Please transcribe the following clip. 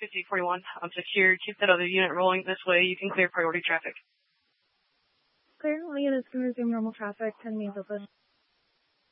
5041. I'm secured. Keep that other unit rolling this way. You can clear priority traffic. Clear. All units can resume normal traffic. 10 means open.